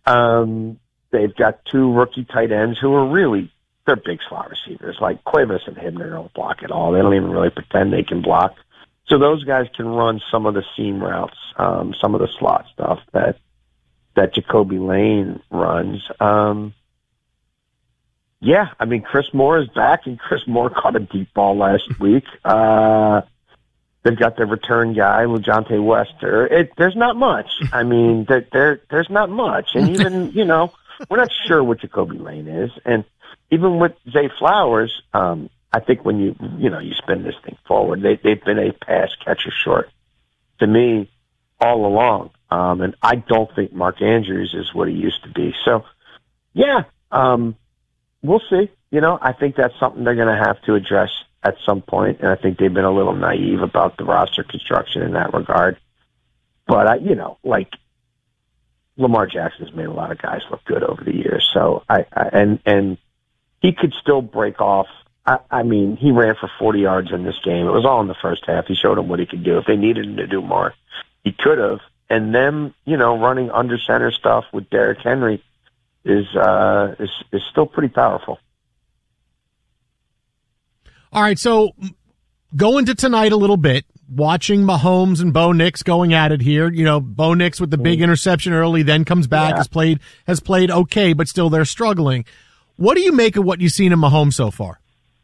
They've got two rookie tight ends who are really, they're big slot receivers. Like Cuevas and Hibner don't block at all. They don't even really pretend they can block. So those guys can run some of the seam routes, some of the slot stuff that Jacoby Lane runs. Yeah, I mean, Chris Moore is back, and Chris Moore caught a deep ball last week. They've got their return guy, LeJontay Wester. There's not much. I mean, there's not much. And even, we're not sure what Jacoby Lane is. And even with Zay Flowers, I think when you spin this thing forward, they've been a pass catcher short to me all along. And I don't think Mark Andrews is what he used to be. So, yeah, we'll see. I think that's something they're going to have to address at some point, and I think they've been a little naive about the roster construction in that regard. But, like Lamar Jackson's made a lot of guys look good over the years. So, and he could still break off. I mean, he ran for 40 yards in this game. It was all in the first half. He showed them what he could do. If they needed him to do more, he could have. And them, running under center stuff with Derrick Henry is still pretty powerful. All right, so going to tonight a little bit, watching Mahomes and Bo Nix going at it here. Bo Nix with the big interception early, then comes back, has played okay, but still they're struggling. What do you make of what you've seen in Mahomes so far?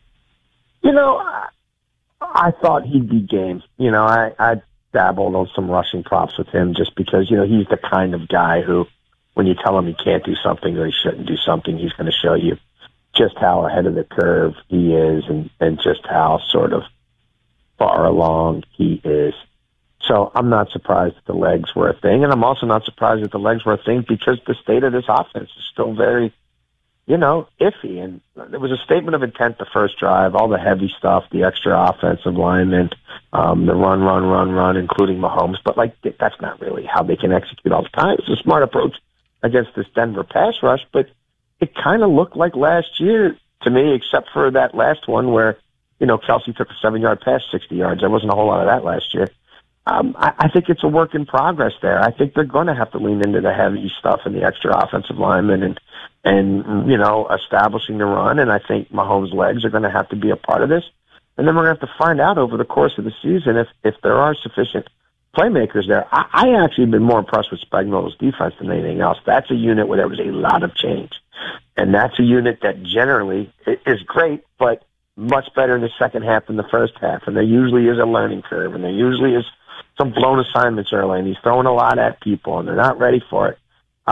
I thought he'd be game. I dabbled on some rushing props with him just because, he's the kind of guy who, when you tell him he can't do something or he shouldn't do something, he's going to show you just how ahead of the curve he is and just how sort of far along he is. So I'm not surprised that the legs were a thing, and I'm also not surprised that the legs were a thing because the state of this offense is still very, iffy. And there was a statement of intent the first drive, all the heavy stuff, the extra offensive linemen, the run, including Mahomes. But, that's not really how they can execute all the time. It's a smart approach against this Denver pass rush, but it kind of looked like last year to me, except for that last one where, Kelsey took a 7-yard pass, 60 yards. There wasn't a whole lot of that last year. I think it's a work in progress there. I think they're going to have to lean into the heavy stuff and the extra offensive linemen and establishing the run. And I think Mahomes' legs are going to have to be a part of this. And then we're going to have to find out over the course of the season if there are sufficient playmakers there. I actually have been more impressed with Spagnuolo's defense than anything else. That's a unit where there was a lot of change. And that's a unit that generally is great, but much better in the second half than the first half. And there usually is a learning curve, and there usually is some blown assignments early, and he's throwing a lot at people, and they're not ready for it.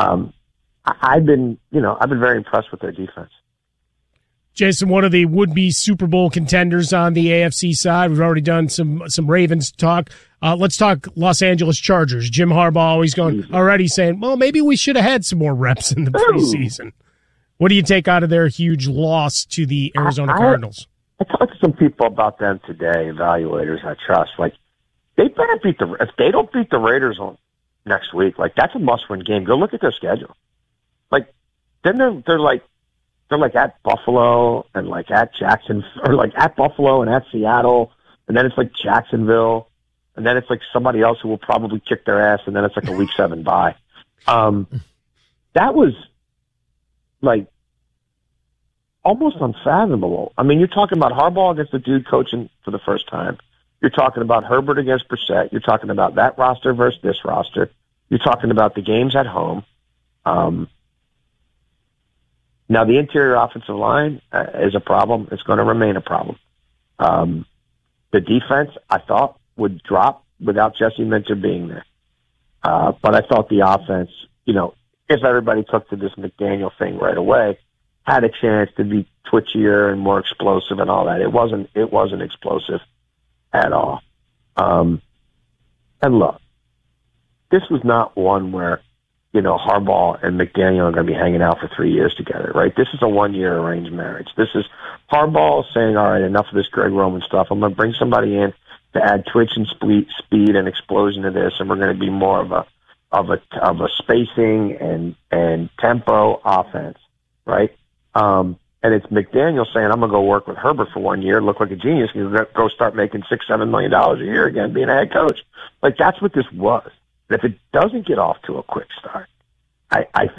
I've been very impressed with their defense. Jason, one of the would-be Super Bowl contenders on the AFC side. We've already done some Ravens talk. Let's talk Los Angeles Chargers. Jim Harbaugh always already saying, well, maybe we should have had some more reps in the preseason. What do you take out of their huge loss to the Arizona Cardinals? I talked to some people about them today, evaluators I trust. They better if they don't beat the Raiders on next week, that's a must-win game. Go look at their schedule. Then they're at Buffalo and at Jackson, or at Buffalo and at Seattle, and then it's Jacksonville, and then it's somebody else who will probably kick their ass, and then it's a week 7 bye. That was almost unfathomable. I mean, you're talking about Harbaugh against the dude coaching for the first time. You're talking about Herbert against Brissett. You're talking about that roster versus this roster. You're talking about the games at home. Now, the interior offensive line is a problem. It's going to remain a problem. The defense, I thought, would drop without Jesse Minter being there. But I thought the offense, if everybody took to this McDaniel thing right away, had a chance to be twitchier and more explosive and all that. It wasn't explosive at all. And look, this was not one where, Harbaugh and McDaniel are going to be hanging out for 3 years together, right? This is a 1-year arranged marriage. This is Harbaugh saying, all right, enough of this Greg Roman stuff. I'm going to bring somebody in to add twitch and speed and explosion to this, and we're going to be more of a spacing and tempo offense, right? And it's McDaniel saying, I'm going to go work with Herbert for 1 year, look like a genius, and go start making $6-7 million a year again being a head coach. That's what this was. And if it doesn't get off to a quick start, I